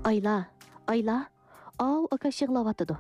Ayla, Ayla, av akash yig'lavatidi.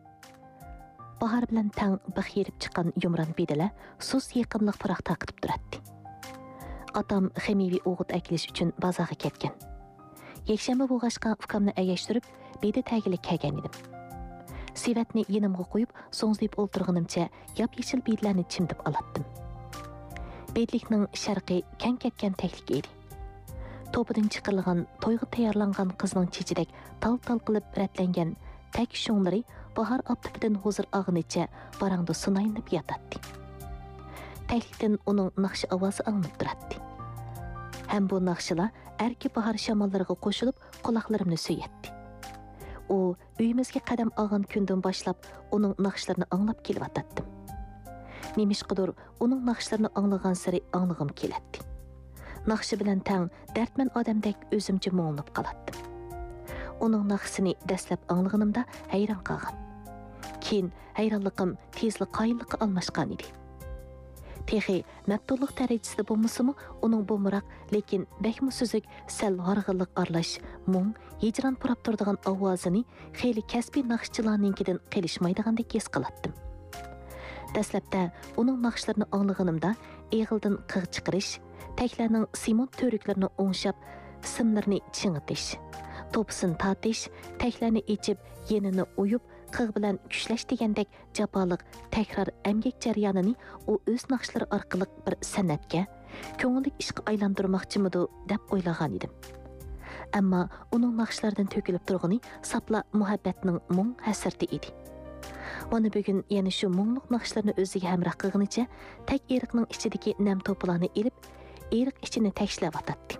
Bahar bilan tang bixirib chiqqan yumran bedala sus yaqinliq faraq taqib turadi. Atam ximiviy o'g'it akilish uchun bozorga ketgan. Yakshanba bo'g'ashqa ukamni agashtirib, bedi tagilik kelgan edim. Sivatni yenimga qo'yib, so'ngzib o'ltirganimcha yop-yeshil bedlarni chimdib olatdim. Bedlikning sharqi kang ketgan taklik edi. To'pidan chiqarilgan, to'yga tayyorlangan qizning chechidek tal-tal qilib ratlangan tak sho'nglari bahor optipidan hozir og'inicha barangda sunayinib yotadi. Taklikdan uning naqshi ovozi anglab turadi. Ham bu naqshilar erki bahor shamollariga qo'shilib quloqlarimni so'yatdi. U uyimizga qadam olgan kundan boshlab uning naqshlarini anglab kelyotdim. Nemishqidir uning naqshlarini anglagan sari anglag'im keladi. Naqshi bilan tang dardman odamdek o'zimcha mo'nib qolatdim. Uning naqsini dastlab anglaganimda hayron qolgan. Keyin hayronliqim tezlik qoyillikqa almashgan edi. Texi mabdulluq darajasida bo'lmasimi, uning bo'mroq, lekin bakmu suzuk, sal g'arg'illik aralash, mung, hijron purab turadigan ovozini xeyli kasbiy naqshchilarninkidan qilishmaydigandek his qilatdim. Dastlabda uning naqshlarini anglaganimda eg'ildan qig' chiqarish, taklarning simon to'riklarini o'ngshab, simlarni ching'itish, to'pisin tatish, taklarni ichib, yenini uyib, qig' bilan kushlash degandek jafoliq takrar amgak jarayonini u o'z naqshlari orqali bir san'atga, ko'ngillik ishga aylantirmoqchimidi deb o'ylagan edim. Ammo uning naqshlaridan to'kilib turgani sapla muhabbatning mung hasrati edi. Mana bugun yana shu mungluq naqshlarni o'ziga hamroh qilganicha tak eriqning ichidagi nam to'plarni ilib, eriq ichini tashlab atadi.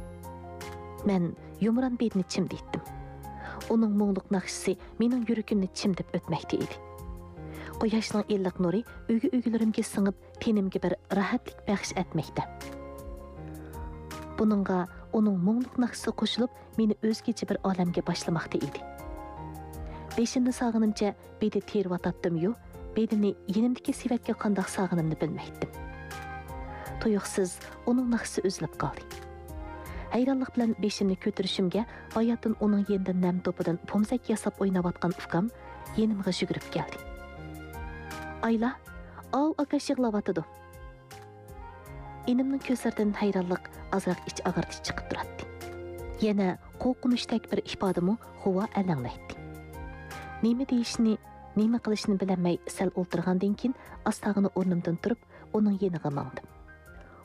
Men yumran bedni chimditdim. Uning mungluq naqshisi mening yuragimni chimdib o'tmoqda edi. Quyoshning illiq nuri uygi-uygilarimga singib, tenimga bir rahatlik baxsh etmoqda. Buningga uning mungluq naqshisi qo'shilib, meni o'zgacha bir olamga boshlamoqda edi. Beshimni sog'inimcha bedi terib atatdim-yu, bedini yenimdagi sivatga qandoq sog'inimni bilmaydim. Tuyuqsiz uning naqshisi o'zlab qoldi. Hayronlik bilan beshimni ko'tarishimga oyatdan uning yendan nam to'pidan pomzak yasab o'ynayotgan ukam yenimga yugurib keldi. Ayla, av akash yig'lavatidi. Enimning ko'zlaridan hayronlik, azroq ich ag'artish chiqib turadi. Yana qo'rqinishdek bir ifodami huva alanglaydi. Nima deyishni, nima qilishni bilmay sal o'ltirgandan keyin astag'ini o'rnimdan turib, uning yeniga mangdim.